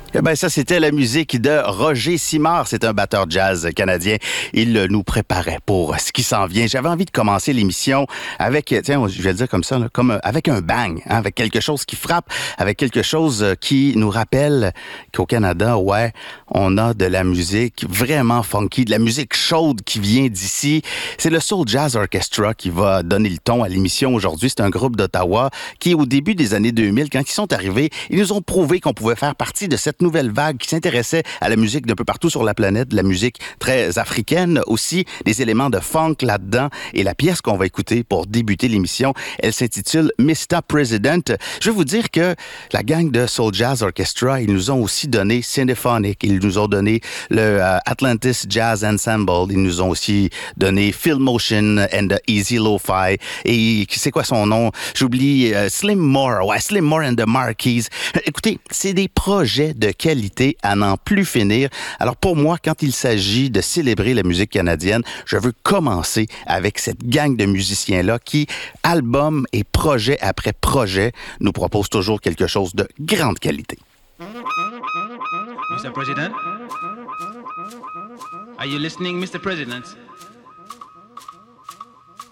Eh ben ça, c'était la musique de Roger Simard. C'est un batteur jazz canadien. Il nous préparait pour ce qui s'en vient. J'avais envie de commencer l'émission avec, tiens, je vais le dire comme ça, là, comme avec un bang, hein, avec quelque chose qui frappe, avec quelque chose qui nous rappelle qu'au Canada, ouais, on a de la musique vraiment funky, de la musique chaude qui vient d'ici. C'est le Soul Jazz Orchestra qui va donner le ton à l'émission aujourd'hui. C'est un groupe d'Ottawa qui, au début des années 2000, quand ils sont arrivés, ils nous ont prouvé qu'on pouvait faire partie de cette nouvelle vague qui s'intéressait à la musique d'un peu partout sur la planète, de la musique très africaine aussi, des éléments de funk là-dedans. Et la pièce qu'on va écouter pour débuter l'émission, elle s'intitule Mr. President. Je veux vous dire que la gang de Soul Jazz Orchestra, ils nous ont aussi donné Cinephonic, ils nous ont donné le Atlantis Jazz Ensemble, ils nous ont aussi donné Phil Motion and the Easy Lo-Fi. Et c'est quoi son nom? J'oublie Slim Moore, ouais, Slim Moore and the Marquis. Écoutez, c'est des projets de qualité à n'en plus finir. Alors pour moi, quand il s'agit de célébrer la musique canadienne, je veux commencer avec cette gang de musiciens-là qui, album et projet après projet, nous propose toujours quelque chose de grande qualité. Mr. President? Are you listening, Mr. President?